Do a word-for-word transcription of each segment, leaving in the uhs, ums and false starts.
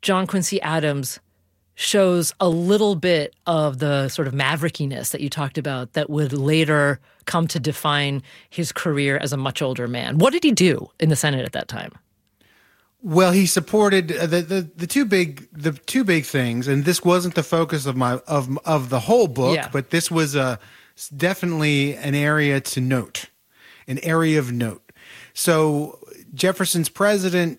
John Quincy Adams shows a little bit of the sort of maverickiness that you talked about that would later come to define his career as a much older man. What did he do in the Senate at that time? Well, he supported uh, the, the the two big the two big things, and this wasn't the focus of my of of the whole book, Yeah. but this was a definitely an area to note, an area of note. So Jefferson's president,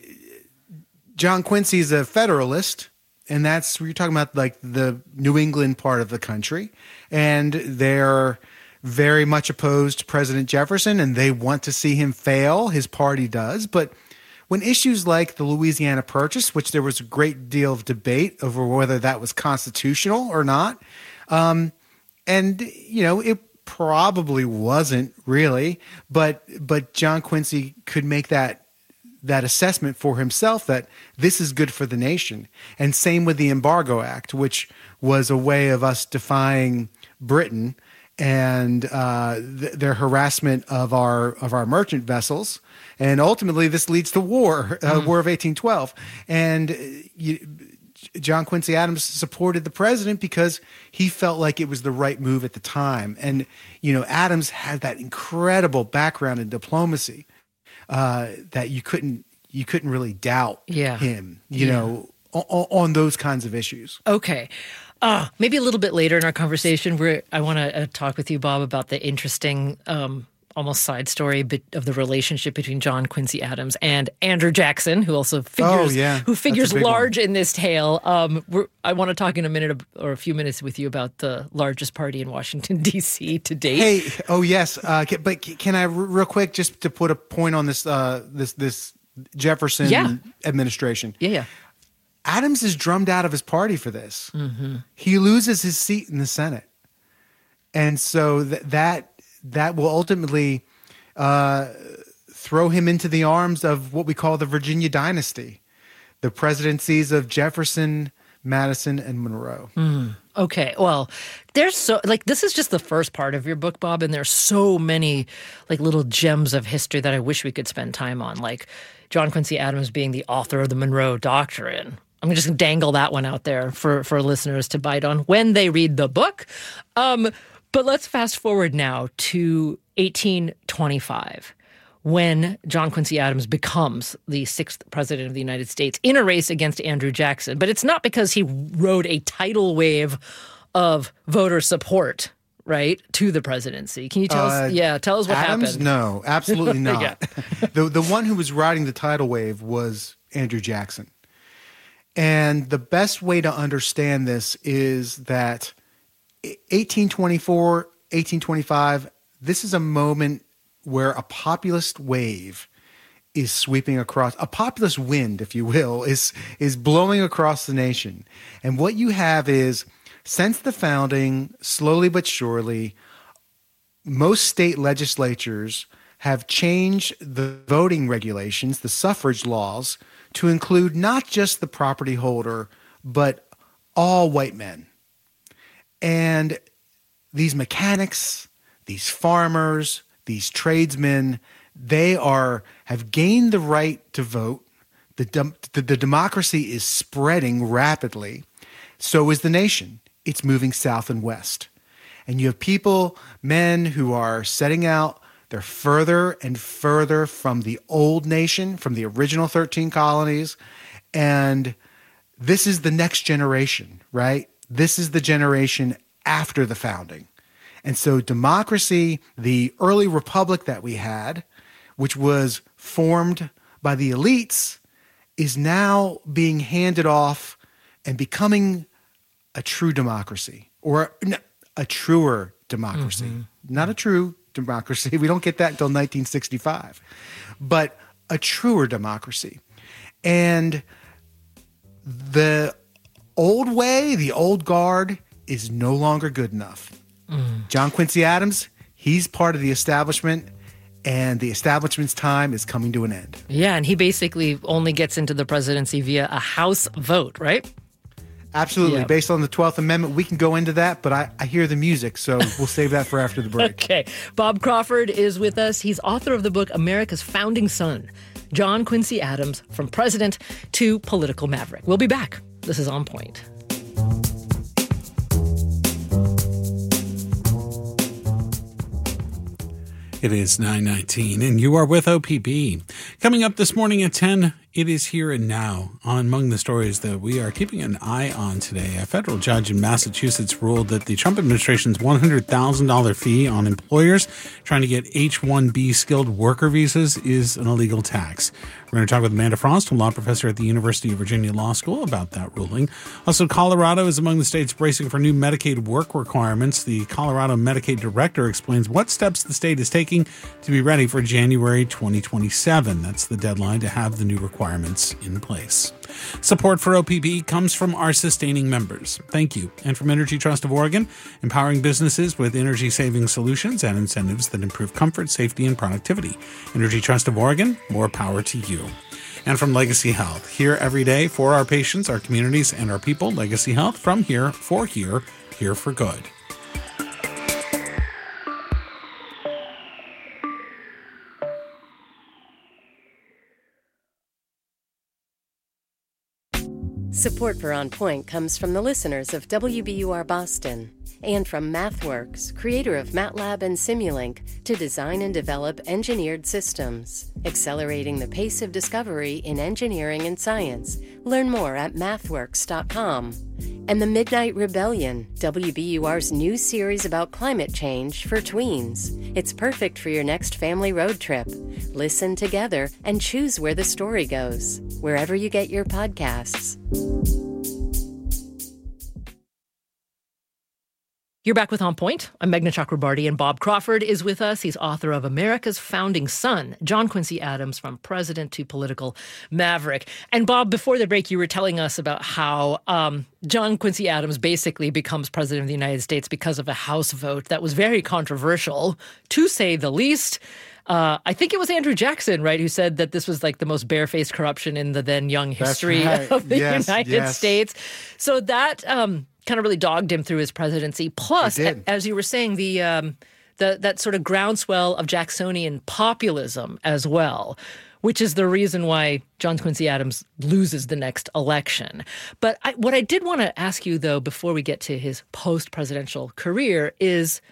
John Quincy, is a Federalist, and that's you're talking about like the New England part of the country, and they're very much opposed to President Jefferson, and they want to see him fail. His party does, but when issues like the Louisiana Purchase, which there was a great deal of debate over whether that was constitutional or not, um, and you know it probably wasn't really, but but John Quincy could make that that assessment for himself that this is good for the nation. And same with the Embargo Act, which was a way of us defying Britain and uh, th- their harassment of our of our merchant vessels. And ultimately, this leads to war, uh, mm. War of eighteen twelve. And uh, you, John Quincy Adams supported the president because he felt like it was the right move at the time. And, you know, Adams had that incredible background in diplomacy uh, that you couldn't you couldn't really doubt yeah. him, you yeah. know, on, on those kinds of issues. Okay. Uh, maybe a little bit later in our conversation, where I want to uh, talk with you, Bob, about the interesting um, almost side story bit of the relationship between John Quincy Adams and Andrew Jackson, who also figures oh, yeah. who figures large one. in this tale. Um, we're, I want to talk in a minute or a few minutes with you about the largest party in Washington, D C to date. Hey, oh yes, uh, can, but can I real quick just to put a point on this uh, this this Jefferson yeah. administration? Yeah, yeah. Adams is drummed out of his party for this. Mm-hmm. He loses his seat in the Senate, and so th- that that will ultimately uh, throw him into the arms of what we call the Virginia dynasty, the presidencies of Jefferson, Madison, and Monroe. Mm. Okay, well, there's so like this is just the first part of your book, Bob, and there's so many like little gems of history that I wish we could spend time on, like John Quincy Adams being the author of the Monroe Doctrine. I'm just going to dangle that one out there for, for listeners to bite on when they read the book. Um, but let's fast forward now to eighteen twenty-five, when John Quincy Adams becomes the sixth president of the United States in a race against Andrew Jackson. But it's not because he rode a tidal wave of voter support, right, to the presidency. Can you tell Uh, us? Yeah, tell us what Adams? happened. No, absolutely not. Yeah. the the one who was riding the tidal wave was Andrew Jackson. And the best way to understand this is that eighteen twenty-four, eighteen twenty-five, this is a moment where a populist wave is sweeping across, a populist wind, if you will, is is blowing across the nation. And what you have is, since the founding, slowly but surely, most state legislatures have changed the voting regulations, the suffrage laws, to include not just the property holder, but all white men. And these mechanics, these farmers, these tradesmen, they are have gained the right to vote. The, dem- the, the democracy is spreading rapidly. So is the nation. It's moving south and west. And you have people, men who are setting out. They're further and further from the old nation, from the original thirteen colonies. And this is the next generation, right? This is the generation after the founding. And so democracy, the early republic that we had, which was formed by the elites, is now being handed off and becoming a true democracy, or a truer democracy. Mm-hmm. Not a true democracy. We don't get that until nineteen sixty-five, but a truer democracy. And the old way, the old guard, is no longer good enough. Mm. John Quincy Adams, he's part of the establishment, and the establishment's time is coming to an end. Yeah, and he basically only gets into the presidency via a House vote, right? Absolutely. Yeah. Based on the twelfth Amendment, we can go into that, but I, I hear the music, so we'll save that for after the break. Okay. Bob Crawford is with us. He's author of the book America's Founding Son, John Quincy Adams, from president to political maverick. We'll be back. This is On Point. It is nine nineteen, and you are with O P B. Coming up this morning at ten, it is Here and Now. Among the stories that we are keeping an eye on today, a federal judge in Massachusetts ruled that the Trump administration's one hundred thousand dollars fee on employers trying to get H one B skilled worker visas is an illegal tax. We're going to talk with Amanda Frost, a law professor at the University of Virginia Law School, about that ruling. Also, Colorado is among the states bracing for new Medicaid work requirements. The Colorado Medicaid director explains what steps the state is taking to be ready for January twenty twenty-seven. That's the deadline to have the new requirements in place. Support for O P B comes from our sustaining members. Thank you. And from Energy Trust of Oregon, empowering businesses with energy-saving solutions and incentives that improve comfort, safety, and productivity. Energy Trust of Oregon, more power to you. And from Legacy Health, here every day for our patients, our communities, and our people. Legacy Health, from here, for here, here for good. Support for On Point comes from the listeners of W B U R Boston and from MathWorks, creator of MATLAB and Simulink, to design and develop engineered systems, accelerating the pace of discovery in engineering and science. Learn more at mathworks dot com. And The Midnight Rebellion, W B U R's new series about climate change for tweens. It's perfect for your next family road trip. Listen together and choose where the story goes, wherever you get your podcasts. You're back with On Point. I'm Meghna Chakrabarty, and Bob Crawford is with us. He's author of America's Founding Son, John Quincy Adams, from president to political maverick. And Bob, before the break, you were telling us about how um, John Quincy Adams basically becomes president of the United States because of a House vote that was very controversial, to say the least. Uh, I think it was Andrew Jackson, right, who said that this was like the most barefaced corruption in the then young history right. of the yes, United yes. States. So that um, kind of really dogged him through his presidency. Plus, a, as you were saying, the um, the that sort of groundswell of Jacksonian populism as well, which is the reason why John Quincy Adams loses the next election. But I, what I did want to ask you, though, before we get to his post-presidential career is,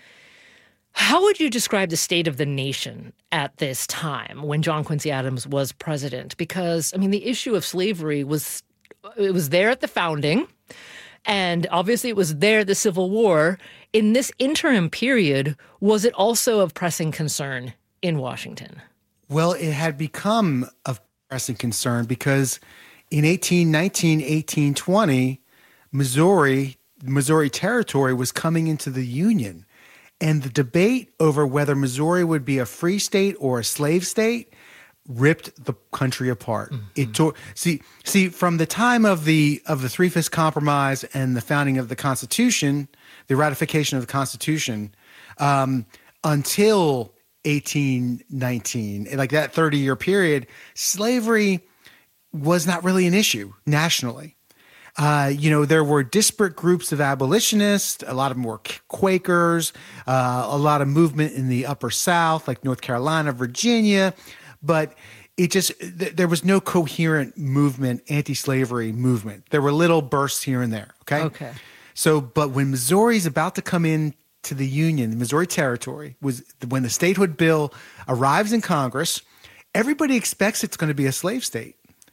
how would you describe the state of the nation at this time when John Quincy Adams was president? Because, I mean, the issue of slavery was, it was there at the founding, and obviously it was there, the Civil War. In this interim period, was it also of pressing concern in Washington? Well, it had become of pressing concern because in eighteen nineteen, eighteen twenty, Missouri, Missouri Territory was coming into the Union. And the debate over whether Missouri would be a free state or a slave state ripped the country apart. Mm-hmm. It tore, see, see, from the time of the of the Three-Fifths Compromise and the founding of the Constitution, the ratification of the Constitution, um, until eighteen nineteen, like that thirty-year period, slavery was not really an issue nationally. Uh, you know, there were disparate groups of abolitionists. A lot of them were Quakers, uh, a lot of movement in the Upper South, like North Carolina, Virginia. But it just, th- there was no coherent movement, anti-slavery movement. There were little bursts here and there, okay? Okay. So, but when Missouri's about to come in to the Union, the Missouri Territory, was when the statehood bill arrives in Congress, everybody expects it's going to be a slave state.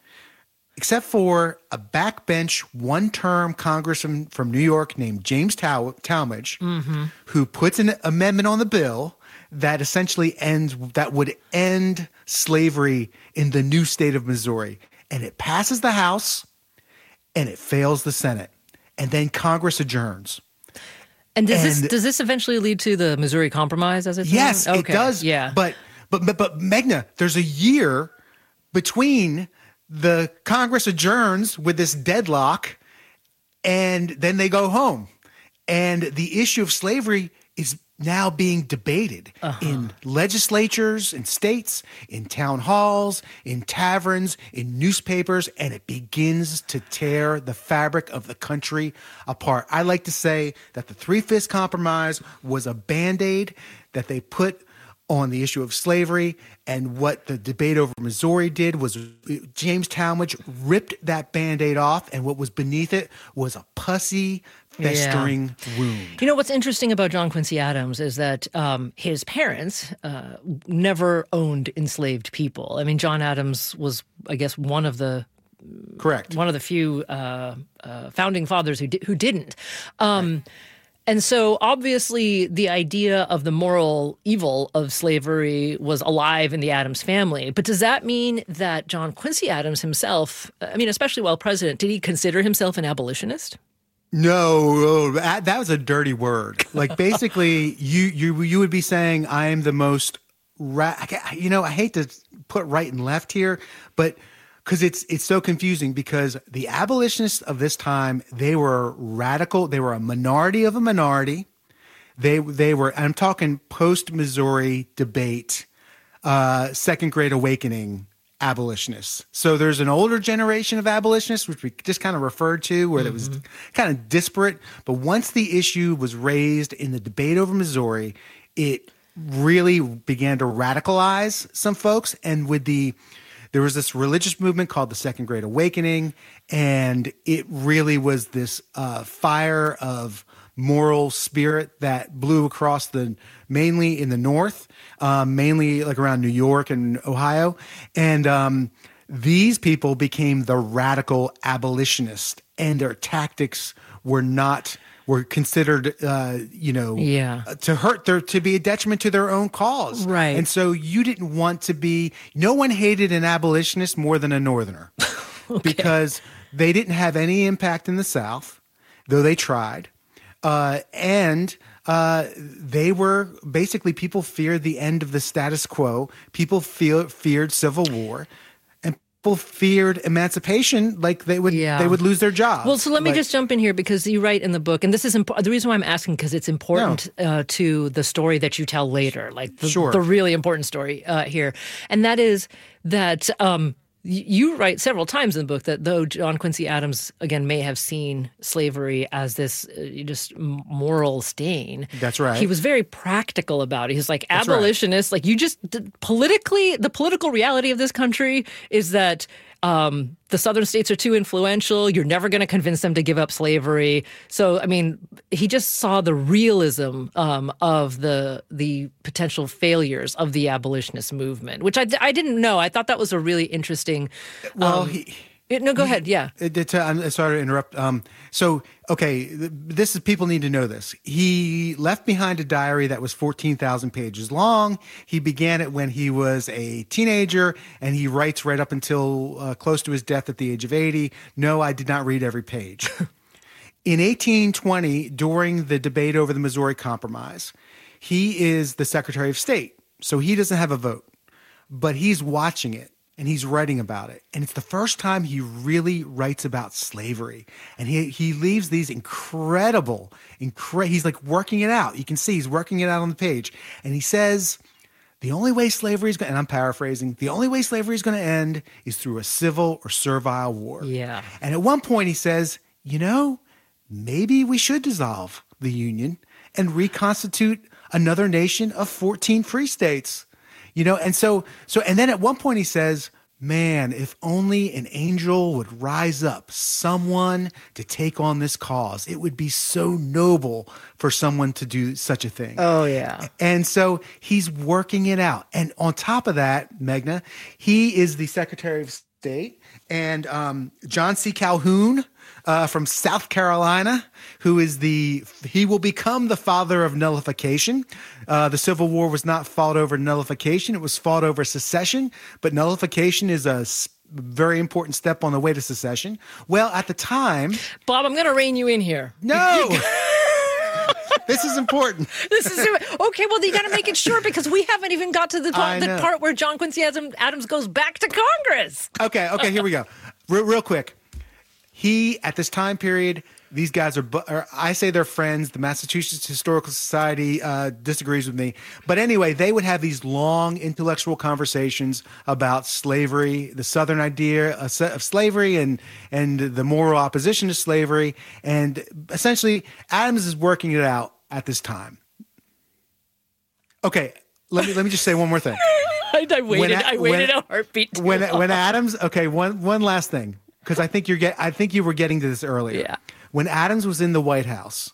Except for a backbench, one-term congressman from New York named James Tal- Talmadge, mm-hmm. who puts an amendment on the bill that essentially ends, that would end slavery in the new state of Missouri. And it passes the House, and it fails the Senate. And then Congress adjourns. And does and, this does this eventually lead to the Missouri Compromise, as it's Yes, known? it Okay. does. Yeah. But, but, but, but Meghna, there's a year between the Congress adjourns with this deadlock, and then they go home. And the issue of slavery is now being debated uh-huh. in legislatures, in states, in town halls, in taverns, in newspapers, and it begins to tear the fabric of the country apart. I like to say that the Three-Fifths Compromise was a Band-Aid that they put on the issue of slavery. And what the debate over Missouri did was James Talmadge ripped that Band-Aid off, and what was beneath it was a pussy, festering yeah. wound. You know, what's interesting about John Quincy Adams is that um, his parents uh, never owned enslaved people. I mean, John Adams was, I guess, one of the Correct. One of the few uh, uh, founding fathers who di- who didn't. Um, right. And so obviously the idea of the moral evil of slavery was alive in the Adams family. But does that mean that John Quincy Adams himself, I mean, especially while president, did he consider himself an abolitionist? No, that, that was a dirty word. Like basically you you you would be saying I am the most ra- you know, I hate to put right and left here, but because it's it's so confusing, because the abolitionists of this time, they were radical. They were a minority of a minority. They they were, I'm talking post-Missouri debate, uh, Second Great Awakening abolitionists. So there's an older generation of abolitionists, which we just kind of referred to, where mm-hmm. it was kind of disparate. But once the issue was raised in the debate over Missouri, it really began to radicalize some folks. And with the There was this religious movement called the Second Great Awakening, and it really was this uh, fire of moral spirit that blew across the, mainly in the North, um, mainly like around New York and Ohio. And um, these people became the radical abolitionists, and their tactics were not were considered, uh, you know, yeah. to hurt their, to be a detriment to their own cause. Right. And so you didn't want to be, no one hated an abolitionist more than a Northerner okay. because they didn't have any impact in the South, though they tried. Uh, and uh, they were basically, people feared the end of the status quo. People feel, feared civil war. People feared emancipation, like they would yeah. they would lose their jobs. Well, so let me like, just jump in here, because you write in the book, and this is imp- the reason why I'm asking, because it's important no. uh, to the story that you tell later, like the, sure. the really important story uh, here, and that is that um, you write several times in the book that though John Quincy Adams, again, may have seen slavery as this uh, just moral stain. That's right. He was very practical about it. He's like, That's abolitionists, right. like you just, politically, the political reality of this country is that um, the southern states are too influential. You're never going to convince them to give up slavery. So, I mean, he just saw the realism um, of the the potential failures of the abolitionist movement, which I, I didn't know. I thought that was a really interesting. Well, um, he. It, no, go he, ahead. Yeah. It, it, I'm sorry to interrupt. Um, so, okay, this is, people need to know this. He left behind a diary that was fourteen thousand pages long. He began it when he was a teenager, and he writes right up until uh, close to his death at the age of eighty. No, I did not read every page. In eighteen twenty, during the debate over the Missouri Compromise, he is the Secretary of State. So he doesn't have a vote, but he's watching it. And he's writing about it. And it's the first time he really writes about slavery. And he he leaves these incredible, incre- he's like working it out. You can see he's working it out on the page. And he says, the only way slavery is going to, and I'm paraphrasing, the only way slavery is going to end is through a civil or servile war. Yeah. And at one point he says, you know, maybe we should dissolve the Union and reconstitute another nation of fourteen free states. You know, and so, so, and then at one point he says, man, if only an angel would rise up, someone to take on this cause. It would be so noble for someone to do such a thing. Oh, yeah. And so he's working it out. And on top of that, Meghna, he is the Secretary of State. And um, John C. Calhoun, Uh, from South Carolina, who is the, he will become the father of nullification. Uh, the Civil War was not fought over nullification. It was fought over secession, but nullification is a very important step on the way to secession. Well, at the time... Bob, I'm going to rein you in here. No! This is important. This is okay. Well, you got to make it short, because we haven't even got to the, part, the part where John Quincy Adams goes back to Congress. Okay, okay, here we go. Real, real quick. He, at this time period, these guys are, or I say they're friends. The Massachusetts Historical Society uh, disagrees with me. But anyway, they would have these long intellectual conversations about slavery, the Southern idea of slavery, and, and the moral opposition to slavery. And essentially, Adams is working it out at this time. Okay, let me let me just say one more thing. I, I waited. When, I waited when, a heartbeat. Too when long. when Adams. Okay, one one last thing, because I think you're get. I think you were getting to this earlier. Yeah. When Adams was in the White House,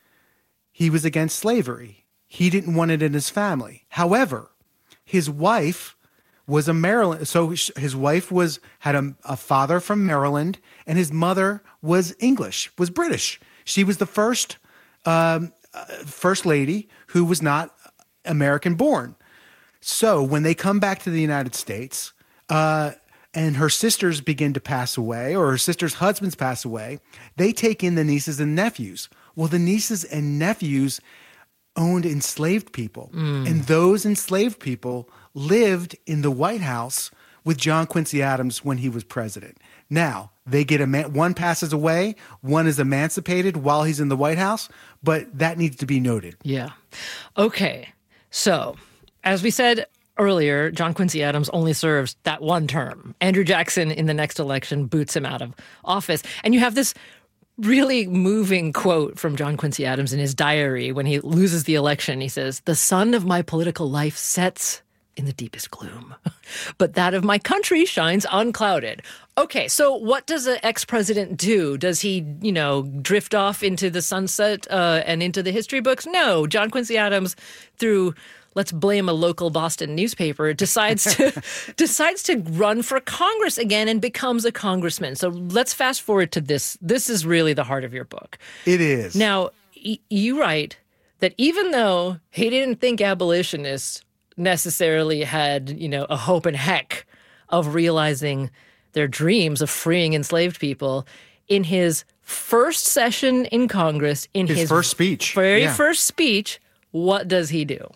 he was against slavery. He didn't want it in his family. However, his wife was a Maryland. So his wife was had a, a father from Maryland, and his mother was English, was British. She was the first um, uh, first lady who was not American born. So when they come back to the United States, uh, and her sisters begin to pass away, or her sisters' husbands pass away, they take in the nieces and nephews. Well, the nieces and nephews owned enslaved people, mm. and those enslaved people lived in the White House with John Quincy Adams when he was president. Now, they get eman- one passes away, one is emancipated while he's in the White House, but that needs to be noted. Yeah. Okay. So, as we said earlier, John Quincy Adams only serves that one term. Andrew Jackson, in the next election, boots him out of office. And you have this really moving quote from John Quincy Adams in his diary when he loses the election. He says, "The sun of my political life sets in the deepest gloom, but that of my country shines unclouded." Okay, so what does an ex-president do? Does he, you know, drift off into the sunset uh, and into the history books? No, John Quincy Adams, through let's blame a local Boston newspaper, decides to decides to run for Congress again and becomes a congressman. So let's fast forward to this. This is really the heart of your book. It is. Now, y- you write that even though he didn't think abolitionists necessarily had, you know, a hope in heck of realizing their dreams of freeing enslaved people, in his first session in Congress, in his, his first speech, very yeah. first speech, what does he do?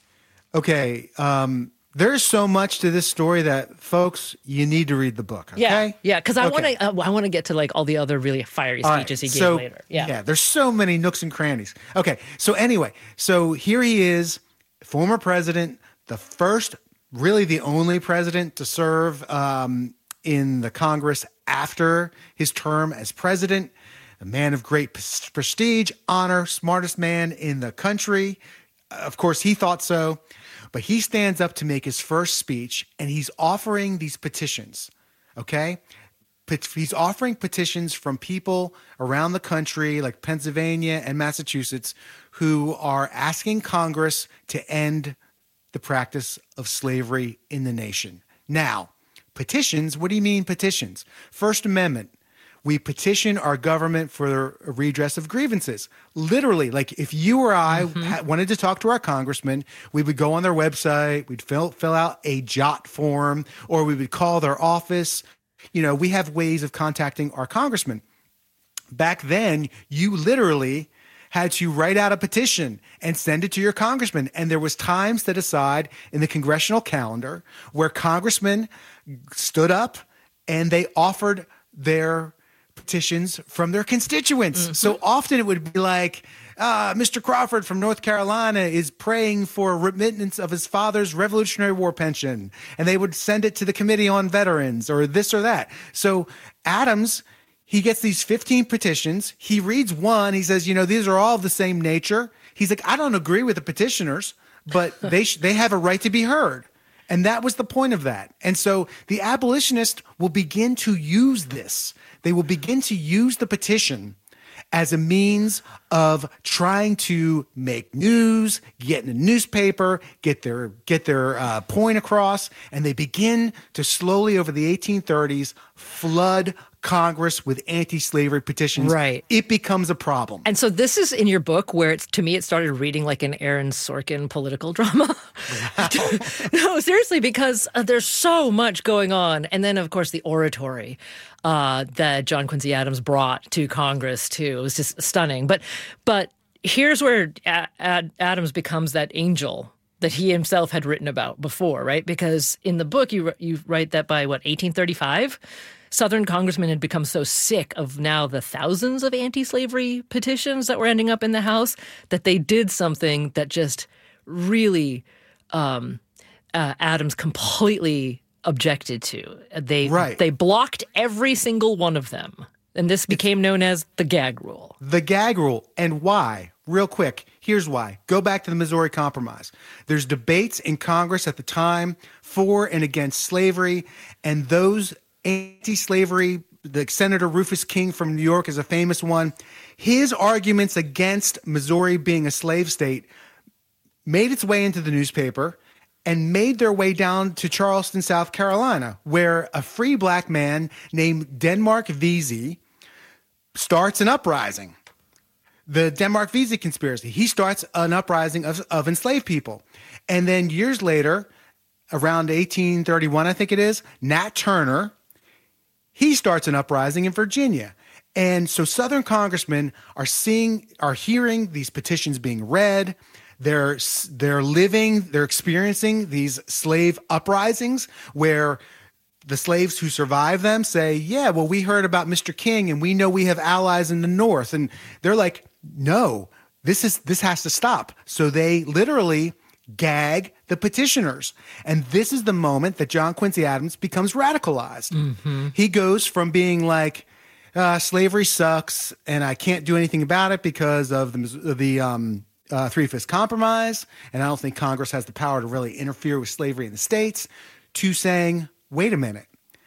Okay, um, there's so much to this story that, folks, you need to read the book. Okay? Yeah, yeah, because I okay. want to. Uh, I want to get to like all the other really fiery all speeches right, he gave so, later. Yeah, yeah. There's so many nooks and crannies. Okay, so anyway, so here he is, former president, the first, really the only president to serve um, in the Congress after his term as president. A man of great prestige, honor, smartest man in the country. Of course, he thought so. But he stands up to make his first speech, and he's offering these petitions, okay? He's offering petitions from people around the country, like Pennsylvania and Massachusetts, who are asking Congress to end the practice of slavery in the nation. Now, petitions, what do you mean petitions? First Amendment. We petition our government for a redress of grievances. Literally, like if you or I mm-hmm. ha- wanted to talk to our congressman, we would go on their website, we'd fill, fill out a jot form, or we would call their office. You know, we have ways of contacting our congressman. Back then, you literally had to write out a petition and send it to your congressman. And there was times set aside in the congressional calendar where congressmen stood up and they offered their petitions from their constituents. Mm-hmm. So often it would be like, uh, Mister Crawford from North Carolina is praying for remittance of his father's Revolutionary War pension. And they would send it to the Committee on Veterans or this or that. So Adams, he gets these fifteen petitions. He reads one. He says, you know, these are all of the same nature. He's like, I don't agree with the petitioners, but they sh- they have a right to be heard. And that was the point of that. And so the abolitionists will begin to use this. They will begin to use the petition as a means of trying to make news, get in a newspaper, get their get their uh, point across, and they begin to slowly, over the eighteen thirties, flood Congress with anti-slavery petitions. Right. It becomes a problem. And so this is in your book where it's, to me, it started reading like an Aaron Sorkin political drama. Wow. No, seriously, because uh, there's so much going on. And then, of course, the oratory uh, that John Quincy Adams brought to Congress, too. It was just stunning. But, but here's where a- a- Adams becomes that angel that he himself had written about before, right? Because in the book, you you write that by, what, eighteen thirty-five? Southern congressmen had become so sick of now the thousands of anti-slavery petitions that were ending up in the House that they did something that just really um, uh, Adams completely objected to. They right. they blocked every single one of them. And this became known as the gag rule. The gag rule. And why? real quick. Here's why. Go back to the Missouri Compromise. There's debates in Congress at the time for and against slavery, and those anti-slavery, the Senator Rufus King from New York is a famous one. His arguments against Missouri being a slave state made its way into the newspaper and made their way down to Charleston, South Carolina, where a free black man named Denmark Vesey starts an uprising. The Denmark Vesey conspiracy. He starts an uprising of, of enslaved people. And then years later, around eighteen thirty-one, I think it is, Nat Turner, he starts an uprising in Virginia. And so Southern congressmen are seeing, are hearing these petitions being read. They're, they're living, they're experiencing these slave uprisings where the slaves who survive them say, yeah, well, we heard about Mister King and we know we have allies in the North. And they're like, no, this is this has to stop. So they literally gag the petitioners. And this is the moment that John Quincy Adams becomes radicalized. Mm-hmm. He goes from being like, uh, slavery sucks and I can't do anything about it because of the, the um, uh, Three-Fifths Compromise, and I don't think Congress has the power to really interfere with slavery in the states, to saying, wait a minute,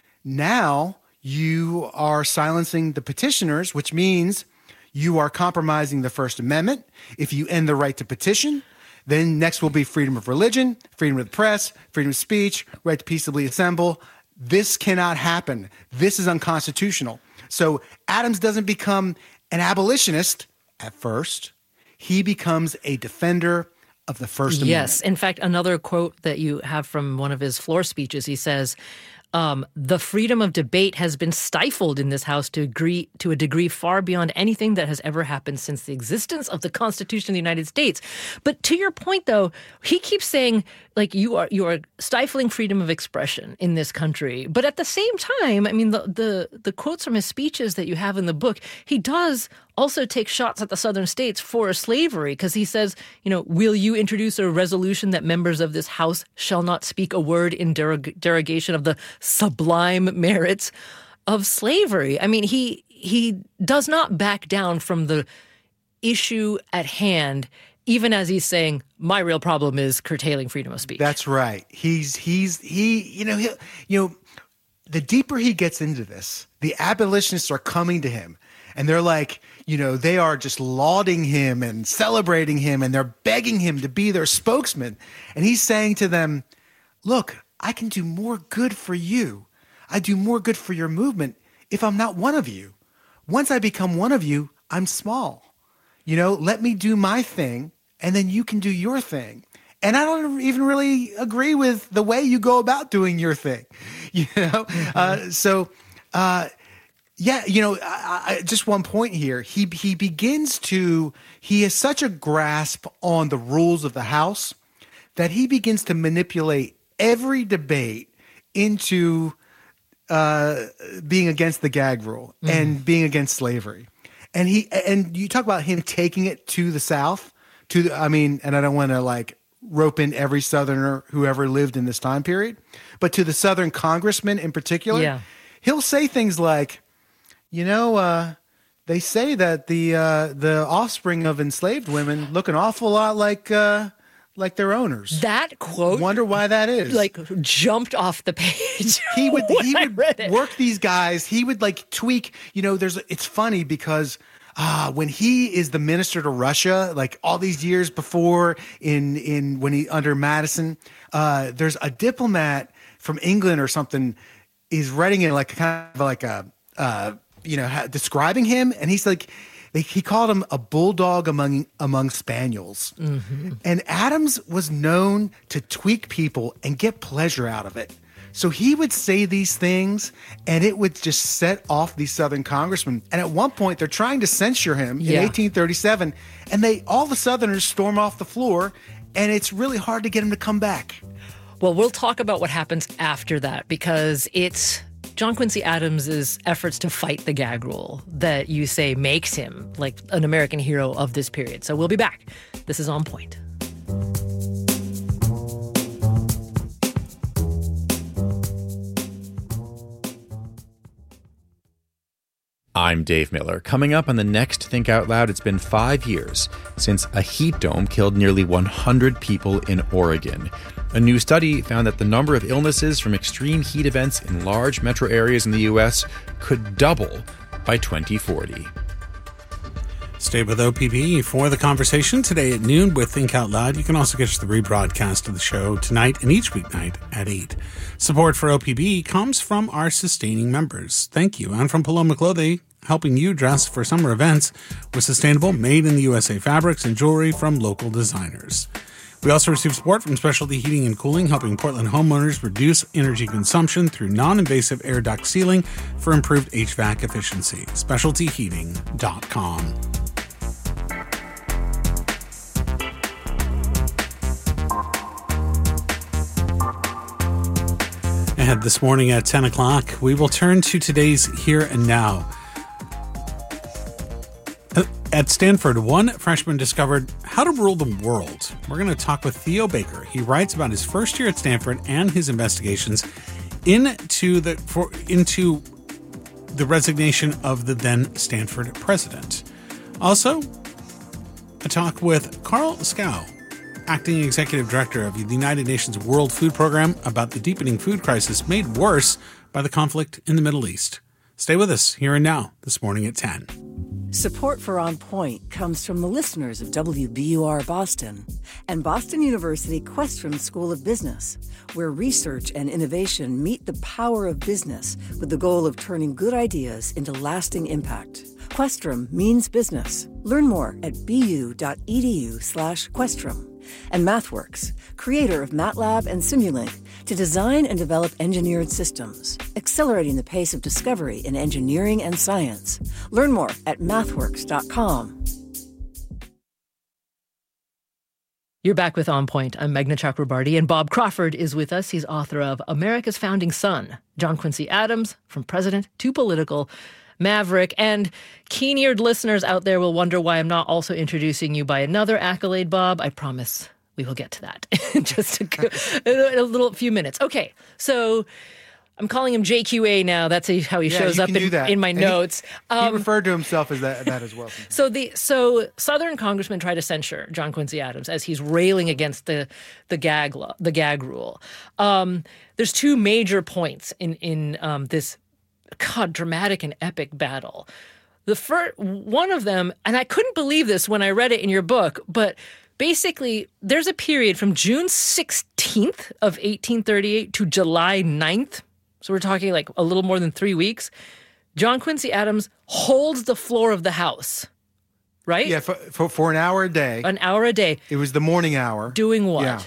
now you are silencing the petitioners, which means you are compromising the First Amendment. If you end the right to petition, then next will be freedom of religion, freedom of the press, freedom of speech, right to peaceably assemble. This cannot happen. This is unconstitutional. So Adams doesn't become an abolitionist at first. He becomes a defender of the First Amendment. Yes. In fact, another quote that you have from one of his floor speeches, he says, Um, the freedom of debate has been stifled in this House to agree to a degree far beyond anything that has ever happened since the existence of the Constitution of the United States. But to your point, though, he keeps saying, like, you are you are stifling freedom of expression in this country. But at the same time, I mean, the the, the quotes from his speeches that you have in the book, he does also take shots at the southern states for slavery, because he says, you know, will you introduce a resolution that members of this House shall not speak a word in derog- derogation of the sublime merits of slavery? I mean, he he does not back down from the issue at hand, even as he's saying, my real problem is curtailing freedom of speech. That's right. He's he's he you know he you know the deeper he gets into this, the abolitionists are coming to him and they're like, you know, they are just lauding him and celebrating him and they're begging him to be their spokesman. And he's saying to them, look, I can do more good for you. I do more good for your movement if I'm not one of you. Once I become one of you, I'm small. You know, let me do my thing and then you can do your thing. And I don't even really agree with the way you go about doing your thing. You know, mm-hmm. uh, so uh, yeah, you know, I, I, just one point here. He he begins to he has such a grasp on the rules of the House that he begins to manipulate every debate into uh, being against the gag rule mm. and being against slavery. And he and you talk about him taking it to the South, to the, I mean, and I don't want to like rope in every Southerner who ever lived in this time period, but to the Southern congressmen in particular, yeah. he'll say things like, you know, uh, they say that the uh, the offspring of enslaved women look an awful lot like uh, like their owners. That quote, wonder why that is. Like jumped off the page. He would when he I would read it. work these guys. He would like tweak. You know, there's it's funny because ah, when he is the minister to Russia, like all these years before, in in when he under Madison, uh, there's a diplomat from England or something is writing it like kind of like a. Uh, you know, ha- describing him. And he's like, they, he called him a bulldog among, among spaniels. Mm-hmm. And Adams was known to tweak people and get pleasure out of it. So he would say these things and it would just set off these Southern congressmen. And at one point they're trying to censure him yeah. in eighteen thirty-seven. And they, all the Southerners storm off the floor and it's really hard to get him to come back. Well, we'll talk about what happens after that because it's John Quincy Adams' efforts to fight the gag rule that you say makes him like an American hero of this period. So we'll be back. This is On Point. I'm Dave Miller. Coming up on the next Think Out Loud, it's been five years since a heat dome killed nearly one hundred people in Oregon. A new study found that the number of illnesses from extreme heat events in large metro areas in the U S could double by twenty forty. Stay with O P B for the conversation today at noon with Think Out Loud. You can also catch the rebroadcast of the show tonight and each weeknight at eight. Support for O P B comes from our sustaining members. Thank you. And from Paloma Clothing, helping you dress for summer events with sustainable, made in the U S A fabrics and jewelry from local designers. We also receive support from Specialty Heating and Cooling, helping Portland homeowners reduce energy consumption through non-invasive air duct sealing for improved H V A C efficiency. specialty heating dot com. Ahead this morning at ten o'clock, we will turn to today's Here and Now. At Stanford, one freshman discovered how to rule the world. We're going to talk with Theo Baker. He writes about his first year at Stanford and his investigations into the for, into the resignation of the then Stanford president. Also, a talk with Carl Scow, acting executive director of the United Nations World Food Program, about the deepening food crisis made worse by the conflict in the Middle East. Stay with us here and now this morning at ten. Support for On Point comes from the listeners of W B U R Boston and Boston University Questrom School of Business, where research and innovation meet the power of business with the goal of turning good ideas into lasting impact. Questrom means business. Learn more at bu.edu slash Questrom. And MathWorks, creator of MATLAB and Simulink, to design and develop engineered systems, accelerating the pace of discovery in engineering and science. Learn more at mathworks dot com. You're back with On Point. I'm Meghna Chakrabarty, and Bob Crawford is with us. He's author of America's Founding Son, John Quincy Adams, From President to Political, Maverick. And keen-eared listeners out there will wonder why I'm not also introducing you by another accolade, Bob. I promise we will get to that in just a, a little few minutes. Okay, so I'm calling him J Q A now. That's how he yeah, shows up in, in my and notes. He, um, he referred to himself as that, that as well. So the so Southern congressmen try to censure John Quincy Adams as he's railing against the the gag law, the gag rule. Um, there's two major points in in um, this God, dramatic and epic battle. The first one of them, and I couldn't believe this when I read it in your book, but basically there's a period from June sixteenth of eighteen thirty-eight to July ninth. So we're talking like a little more than three weeks. John Quincy Adams holds the floor of the House, right? Yeah, for, for, for an hour a day. An hour a day. It was the morning hour. Doing what? Yeah.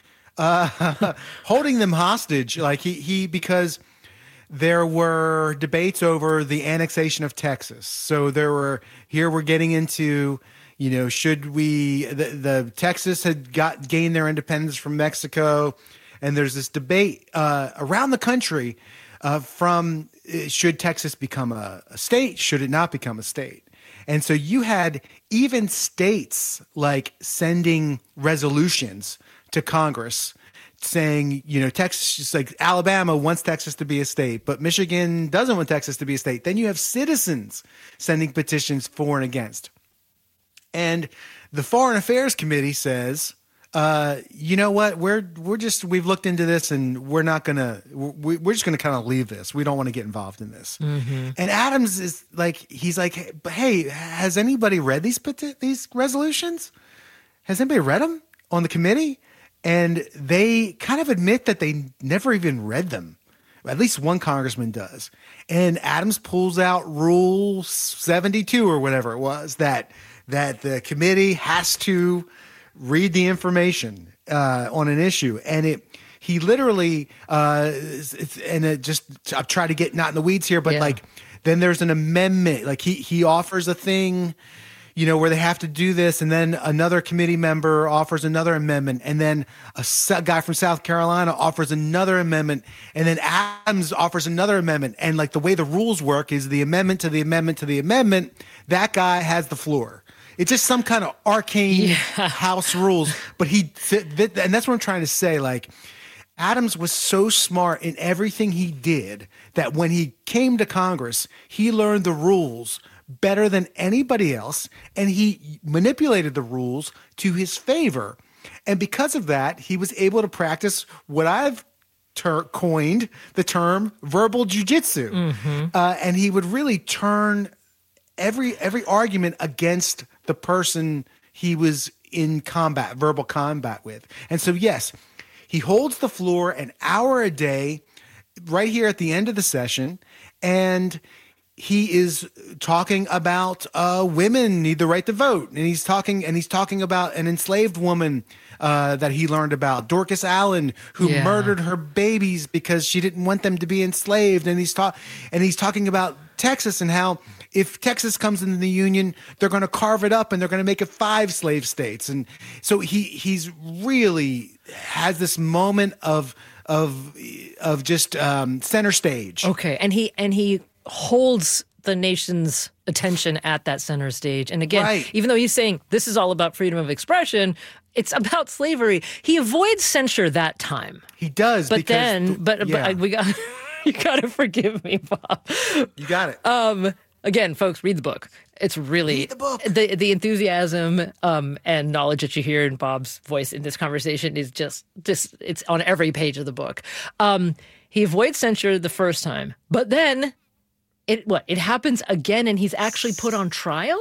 Uh, holding them hostage. Like he, he, because there were debates over the annexation of Texas. So there were, here we're getting into, you know, should we, the, the Texas had got gained their independence from Mexico. And there's this debate uh, around the country uh, from uh, should Texas become a, a state? Should it not become a state? And so you had even states like sending resolutions to Congress saying, you know, Texas, just like Alabama wants Texas to be a state, but Michigan doesn't want Texas to be a state. Then you have citizens sending petitions for and against. And the Foreign Affairs Committee says, Uh, you know what? We're we're just we've looked into this, and we're not gonna we, we're just gonna kind of leave this. We don't want to get involved in this. Mm-hmm. And Adams is like he's like, hey, has anybody read these peti- these resolutions? Has anybody read them on the committee? And they kind of admit that they never even read them. At least one congressman does. And Adams pulls out Rule seventy-two or whatever it was that that the committee has to read the information uh, on an issue, and it he literally uh, it's, and it just I'll try to get not in the weeds here, but yeah. like then there's an amendment, like he he offers a thing, you know, where they have to do this, and then another committee member offers another amendment, and then a guy from South Carolina offers another amendment, and then Adams offers another amendment, and like the way the rules work is the amendment to the amendment to the amendment, that guy has the floor. It's just some kind of arcane yeah. House rules, but he, and that's what I'm trying to say. Like Adams was so smart in everything he did that when he came to Congress, he learned the rules better than anybody else, and he manipulated the rules to his favor. And because of that, he was able to practice what I've ter- coined the term verbal jujitsu. Mm-hmm. Uh, and he would really turn every every argument against the person he was in combat, verbal combat with. And so, yes, he holds the floor an hour a day right here at the end of the session, and he is talking about uh, women need the right to vote, and he's talking and he's talking about an enslaved woman uh, that he learned about, Dorcas Allen, who Yeah. murdered her babies because she didn't want them to be enslaved, and he's ta- and he's talking about Texas and how if Texas comes into the Union, they're going to carve it up and they're going to make it five slave states, and so he he's really has this moment of of of just um, center stage. Okay, and he and he holds the nation's attention at that center stage. And again, Right. even though he's saying this is all about freedom of expression, it's about slavery. He avoids censure that time. He does, But because then, the- but, yeah, but I, we got you got to forgive me, Bob. you got it. Um, again, folks, read the book. It's really Read the book. the the enthusiasm um, and knowledge that you hear in Bob's voice in this conversation is just just it's on every page of the book. Um, he avoids censure the first time, but then it what it happens again, and he's actually put on trial.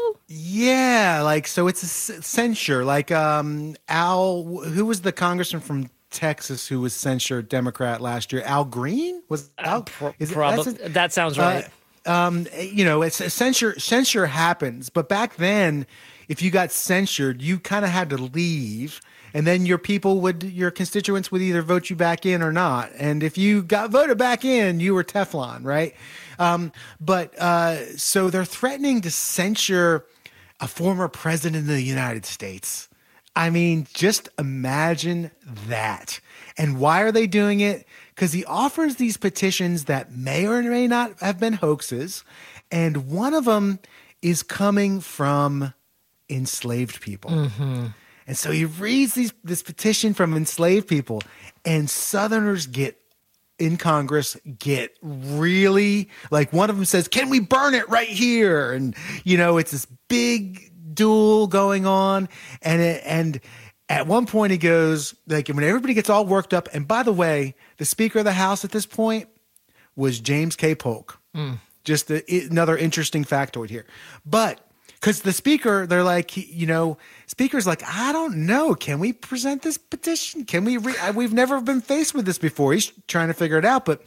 Yeah, like so it's a c- censure. Like um Al, who was the congressman from Texas who was censured Democrat last year? Al Green was Al. Pro- is it- prob- that's a- that sounds right. Uh, um, you know, it's censure. Censure happens, but back then, if you got censured, you kind of had to leave, and then your people would, your constituents would either vote you back in or not. And if you got voted back in, you were Teflon, right? Um, but uh, so they're threatening to censure a former president of the United States. I mean, just imagine that. And why are they doing it? Because he offers these petitions that may or may not have been hoaxes. And one of them is coming from enslaved people. Mm-hmm. And so he reads these, this petition from enslaved people, and Southerners get in Congress get really, like, one of them says, can we burn it right here? And, you know, it's this big duel going on. And, it, and at one point he goes, like, when everybody gets all worked up, and by the way, the Speaker of the House at this point was James K. Polk. Mm. Just a, another interesting factoid here. But because the speaker, they're like, you know, speaker's like, I don't know. Can we present this petition? Can we? Re- We've never been faced with this before. He's trying to figure it out. But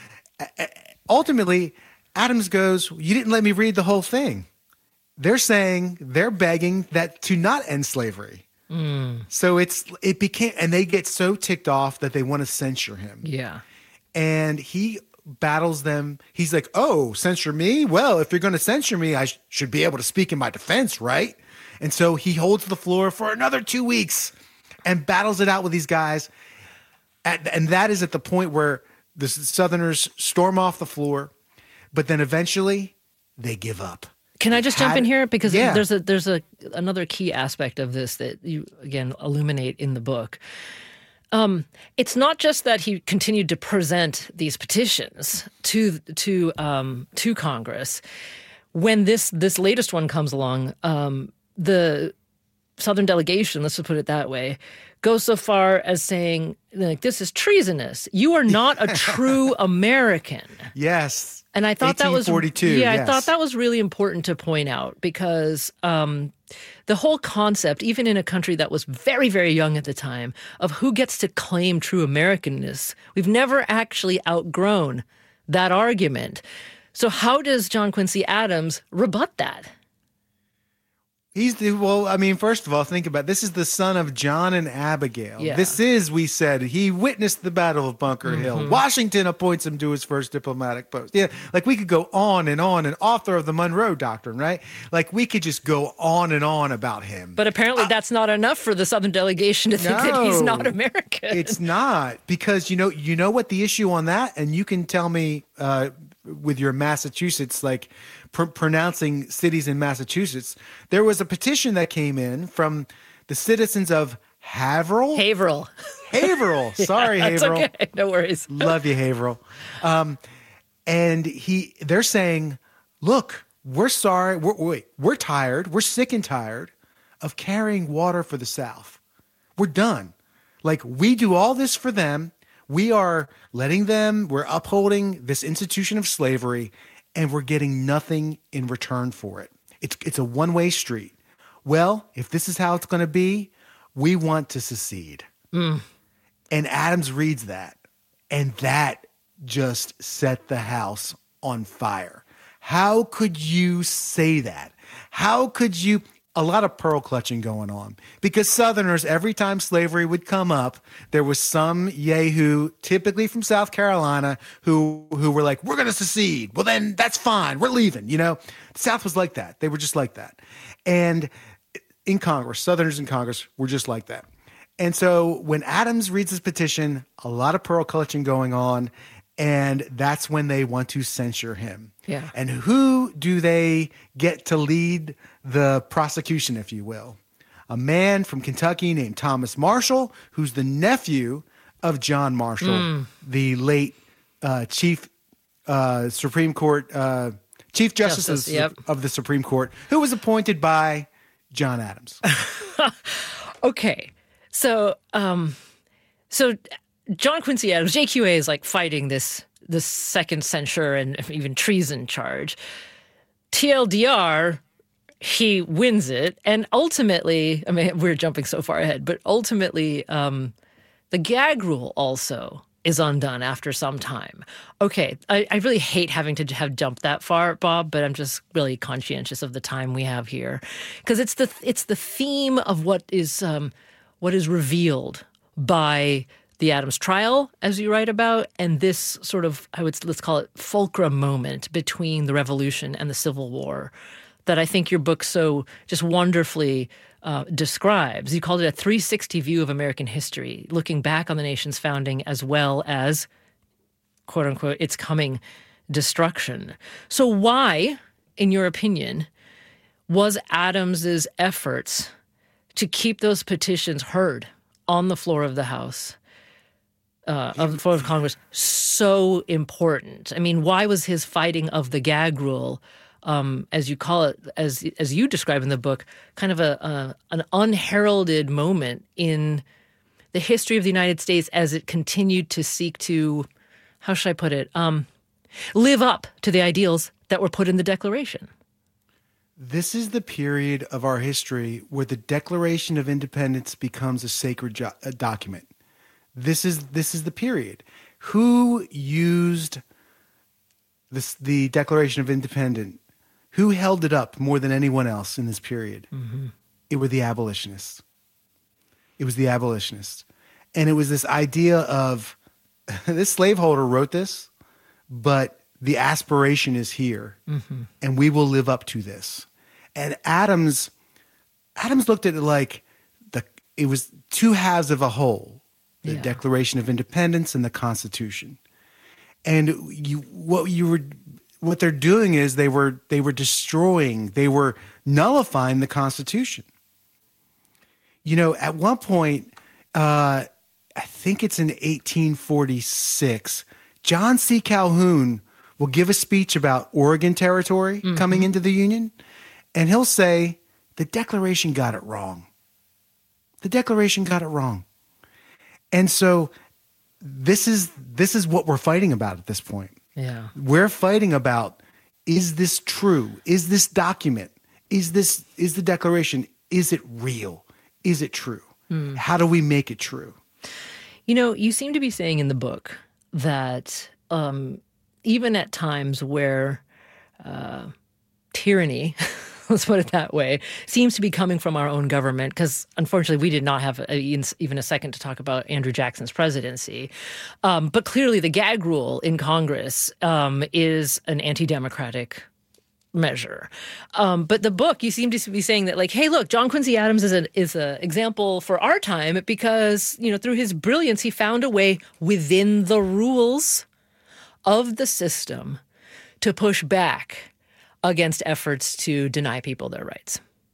ultimately, Adams goes, you didn't let me read the whole thing. They're saying, they're begging that to not end slavery. Mm. So it's it became, and they get so ticked off that they want to censure him. Yeah. And he battles them. He's like, oh, censure me? Well, if you're going to censure me, I sh- should be able to speak in my defense, right? And so he holds the floor for another two weeks and battles it out with these guys. At, and that is at the point where the Southerners storm off the floor, but then eventually they give up. Can I just jump Had- in here? Because Yeah. there's a there's a another key aspect of this that you again illuminate in the book. Um, it's not just that he continued to present these petitions to to um, to Congress. When this this latest one comes along, um, the Southern delegation, let's just put it that way, goes so far as saying, like, this is treasonous. You are not a true American. Yes. And I thought that was eighteen forty-two, yeah, yes. I thought that was really important to point out because um, the whole concept, even in a country that was very, very young at the time, of who gets to claim true Americanness, we've never actually outgrown that argument. So how does John Quincy Adams rebut that? He's the, well, I mean, first of all, think about it. This is the son of John and Abigail. Yeah. This is, we said, he witnessed the Battle of Bunker Mm-hmm. Hill. Washington appoints him to his first diplomatic post. Yeah, like we could go on and on, and author of the Monroe Doctrine, right? Like we could just go on and on about him. But apparently that's not enough for the Southern delegation to think that he's No. not American. It's not, because you know, you know what the issue on that, and you can tell me uh, with your Massachusetts, like pr- pronouncing cities in Massachusetts, there was a petition that came in from the citizens of Haverhill? Haverhill. Haverhill. Sorry, That's Haverhill. okay. No worries. Love you, Haverhill. Um, and he, they're saying, look, we're sorry. We're, wait, we're tired. We're sick and tired of carrying water for the South. We're done. Like, we do all this for them. We are letting them, we're upholding this institution of slavery, and we're getting nothing in return for it. It's, it's a one-way street. Well, if this is how it's going to be, we want to secede. Mm. And Adams reads that, and that just set the house on fire. How could you say that? How could you? A lot of pearl clutching going on, because Southerners, every time slavery would come up, there was some yahoo, typically from South Carolina, who who were like, we're going to secede. Well, then that's fine. We're leaving. You know, the South was like that. They were just like that. And in Congress, Southerners in Congress were just like that. And so when Adams reads his petition, a lot of pearl clutching going on, and that's when they want to censure him. Yeah. And who do they get to lead the prosecution, if you will? A man from Kentucky named Thomas Marshall, who's the nephew of John Marshall, mm. the late uh, chief uh, Supreme Court, uh, Chief Justice, Justice of, yep. of the Supreme Court, who was appointed by John Adams. Okay. So, um, so John Quincy Adams, J Q A is like fighting this this second censure and even treason charge. T L D R, he wins it, and ultimately, I mean, we're jumping so far ahead, but ultimately, um, the gag rule also is undone after some time. Okay, I, I really hate having to have jumped that far, Bob, but I'm just really conscientious of the time we have here, because it's the it's the theme of what is um, what is revealed by the Adams trial, as you write about, and this sort of, I would let's call it fulcrum moment between the Revolution and the Civil War that I think your book so just wonderfully uh, describes. You called it a three sixty view of American history, looking back on the nation's founding as well as, quote unquote, its coming destruction. So why, in your opinion, was Adams's efforts to keep those petitions heard on the floor of the House, uh, of the floor of Congress, so important? I mean, why was his fighting of the gag rule, um, as you call it, as as you describe in the book, kind of a, a an unheralded moment in the history of the United States as it continued to seek to, how should I put it, um, live up to the ideals that were put in the Declaration? This is the period of our history where the Declaration of Independence becomes a sacred jo- a document. This is this is the period. Who used this, the Declaration of Independence? Who held it up more than anyone else in this period? Mm-hmm. It were the abolitionists. It was the abolitionists. And it was this idea of, this slaveholder wrote this, but the aspiration is here, mm-hmm. and we will live up to this. And Adams, Adams looked at it like the it was two halves of a whole: the yeah. Declaration of Independence and the Constitution. And you, what you were, what they're doing is they were they were destroying, they were nullifying the Constitution. You know, at one point, uh, I think it's in eighteen forty-six, John C. Calhoun will give a speech about Oregon Territory mm-hmm. coming into the Union, and he'll say, the Declaration got it wrong. The Declaration got it wrong. And so this is this is what we're fighting about at this point. Yeah. We're fighting about, is this true? Is this document? Is this is the Declaration, is it real? Is it true? Mm. How do we make it true? You know, you seem to be saying in the book that um, even at times where uh, tyranny, let's put it that way, seems to be coming from our own government, because unfortunately we did not have a, even a second to talk about Andrew Jackson's presidency. Um, but clearly the gag rule in Congress um, is an anti-democratic measure. Um, but the book, you seem to be saying that, like, hey, look, John Quincy Adams is an is an example for our time because, you know, through his brilliance, he found a way within the rules of the system to push back against efforts to deny people their rights.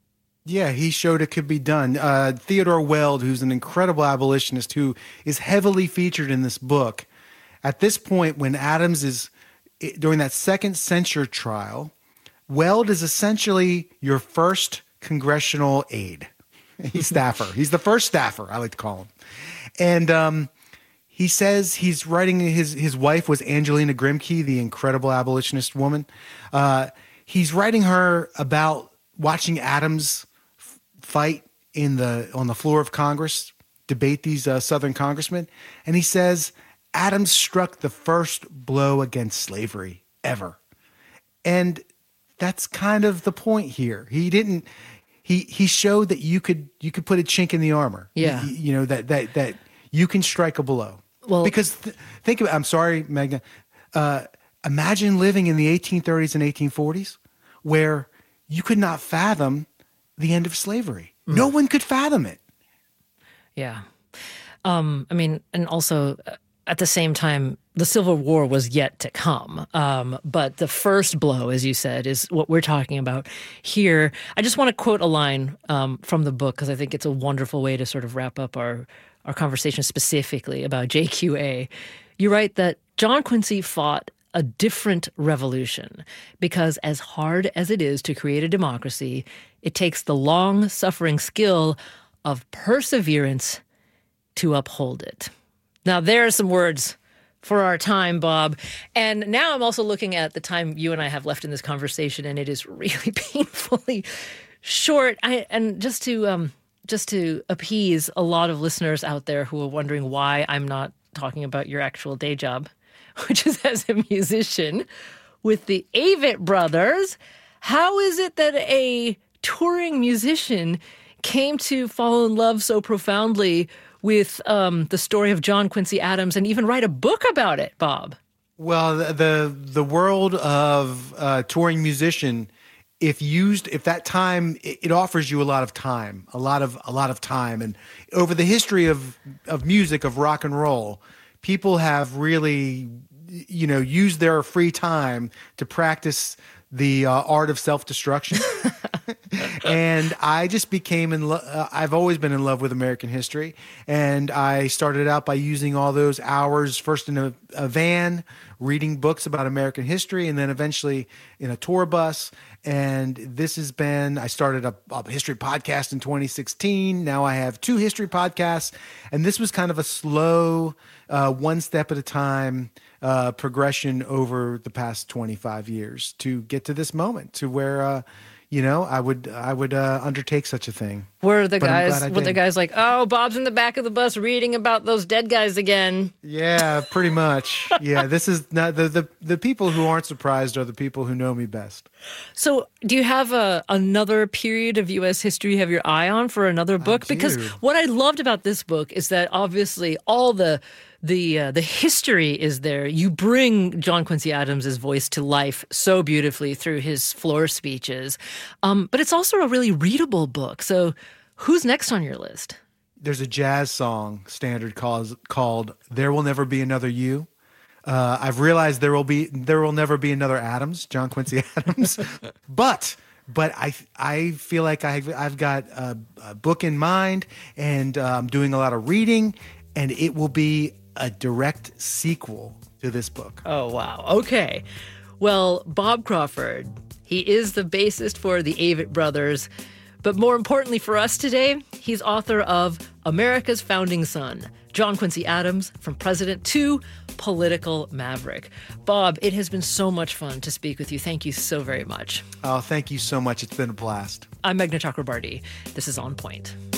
Yeah, he showed it could be done. Uh, Theodore Weld, who's an incredible abolitionist who is heavily featured in this book, at this point when Adams is, during that second censure trial, Weld is essentially your first congressional aide. He's staffer. He's the first staffer, I like to call him. And um, he says he's writing, his, his wife was Angelina Grimke, the incredible abolitionist woman. Uh, he's writing her about watching Adams f- fight in the on the floor of Congress, debate these uh, Southern congressmen. And he says, Adams struck the first blow against slavery ever. And that's kind of the point here. He didn't, he, he showed that you could, you could put a chink in the armor. Yeah. You, you know, that, that, that you can strike a blow. Well, because th- think about, I'm sorry, Magna, uh, imagine living in the eighteen thirties and eighteen forties where you could not fathom the end of slavery. Mm. No one could fathom it. Yeah. Um, I mean, and also uh, at the same time, the Civil War was yet to come. Um, but the first blow, as you said, is what we're talking about here. I just want to quote a line um, from the book because I think it's a wonderful way to sort of wrap up our, our conversation specifically about J Q A. You write that John Quincy fought a different revolution because as hard as it is to create a democracy, it takes the long-suffering skill of perseverance to uphold it. Now, there are some words for our time, Bob. And now I'm also looking at the time you and I have left in this conversation, and it is really painfully short. I, and just to um, just to appease a lot of listeners out there who are wondering why I'm not talking about your actual day job, which is as a musician with the Avett Brothers. How is it that a touring musician came to fall in love so profoundly with um, the story of John Quincy Adams and even write a book about it, Bob? Well, the the, the world of uh, touring musician, if used, if that time, it, it offers you a lot of time, a lot of a lot of time, and over the history of of music, of rock and roll, people have really, you know, used their free time to practice the uh, art of self-destruction. And I just became in love. Uh, I've always been in love with American history. And I started out by using all those hours first in a, a van, reading books about American history, and then eventually in a tour bus. And this has been, I started a, a history podcast in twenty sixteen. Now I have two history podcasts. And this was kind of a slow, uh, one step at a time uh, progression over the past twenty-five years to get to this moment, to where, uh, you know, I would I would uh, undertake such a thing. Were the But I'm guys glad I were the did. guys like, oh, Bob's in the back of the bus reading about those dead guys again? Yeah, pretty much. Yeah, this is not the, the the people who aren't surprised are the people who know me best. So do you have a, another period of U S history you have your eye on for another book? Because do. what I loved about this book is that obviously all the the uh, the history is there. You bring John Quincy Adams' voice to life so beautifully through his floor speeches. Um, but it's also a really readable book. So who's next on your list? There's a jazz song standard called called "There Will Never Be Another You." Uh, I've realized there will be there will never be another Adams, John Quincy Adams, but but I I feel like I've I've got a, a book in mind, and uh, I'm doing a lot of reading, and it will be a direct sequel to this book. Oh, wow. Okay. Well, Bob Crawford, he is the bassist for the Avett Brothers. But more importantly for us today, he's author of America's Founding Son, John Quincy Adams, From President to Political Maverick. Bob, it has been so much fun to speak with you. Thank you so very much. Oh, thank you so much. It's been a blast. I'm Meghna Chakrabarty. This is On Point.